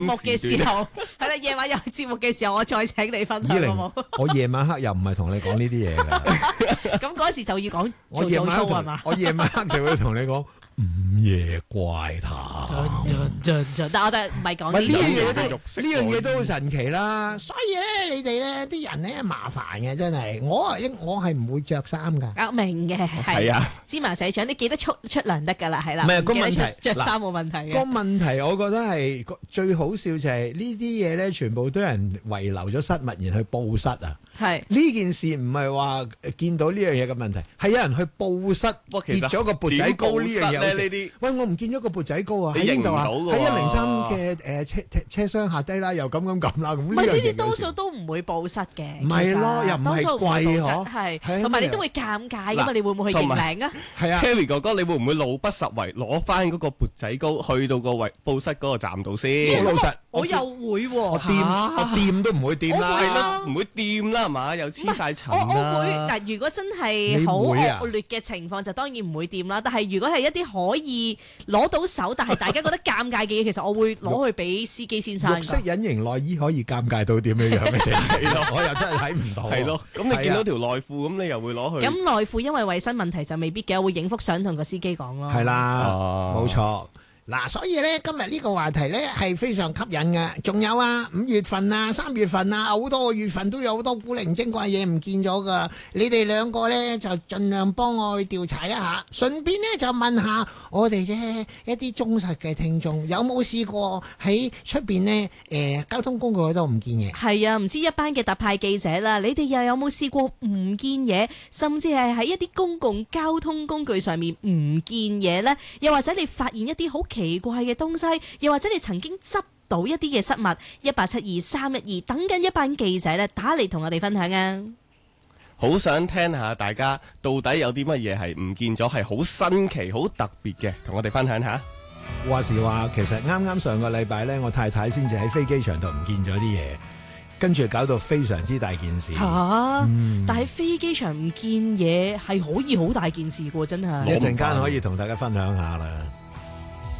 目嘅時候，係啦，夜晚有節目嘅時候，我再請你分享好冇？ 我夜晚黑又唔係同你講呢啲嘢㗎。 咁嗰時就要講我做早操係嘛？ 我夜晚黑就會同你講午夜怪談。 但我哋唔係講呢喂，呢啲樣嘢都好神奇啦。所以咧，你哋咧啲人咧麻煩嘅真係。我係唔會着衫㗎。 啊，明嘅係啊， 芝麻社長，你記得出糧得㗎啦，係啦。 唔係個記得問題着衫冇問題嘅。 個問題，我覺得係最好笑就係呢啲嘢咧，全部都有人遺留咗失物，然去報失啊！ 係呢件事唔係話見到呢樣嘢嘅問題，係有人去報失跌咗個缽仔糕呢樣嘢。 呢啲喂，我唔見咗個缽仔糕啊！ 你喺邊度啊？ 認唔到㗎喺103嘅車廂下低啦，又咁啦。咁唔係呢啲多數都唔會報失嘅。 唔係咯，又唔係貴嗬。 係，同埋你都會尷尬㗎嘛？你會唔會去認領啊？ 係啊 ，Harry 哥哥，你會唔會路不拾遺攞翻嗰個缽仔糕去到個報失嗰個站度先？ 好老實， 我又會喎。 我掂都唔會掂啦。 係咯，唔會掂啦，係嘛？又黐晒塵啦。 我會嗱，如果真係好惡劣嘅情況，就當然唔會掂啦。但係如果係一啲可以攞到手，但係大家覺得尷尬嘅嘢，其實我會攞去俾司機先生。 綠色隱形內衣可以尷尬到點樣嘅先？係咯，我又真係睇唔到。 係咯，咁你見到條內褲，咁你又會攞去？ 咁內褲因為衞生問題就未必嘅，我會影幅相同個司機講咯。 係啦，冇錯。嗱，所以咧今日呢個話題咧係非常吸引嘅。仲有啊，5月份啊、3月份啊，好多個月份都有好多古靈精怪嘢唔見咗噶。你哋兩個咧就盡量幫我去調查一下，順便咧就問下我哋嘅一啲忠實嘅聽眾，有冇試過喺出邊呢交通工具都唔見嘢？ 係啊，唔知一班嘅特派記者啦，你哋又有冇試過唔見嘢，甚至係喺一啲公共交通工具上面唔見嘢呢？又或者你發現一啲好奇怪嘅東西，又或者你曾經執到一啲嘅失物，1872312等緊一班記者咧打嚟同我哋分享啊！ 好想聽下大家到底有啲乜嘢係唔見咗，係好新奇、好特別嘅，同我哋分享下。 話時話，其實啱上個禮拜咧，我太太先至喺飛機場度唔見咗啲嘢，跟住搞到非常之大件事。 但係飛機場唔見嘢係可以好大件事㗎，真係。 一陣間可以同大家分享下啦。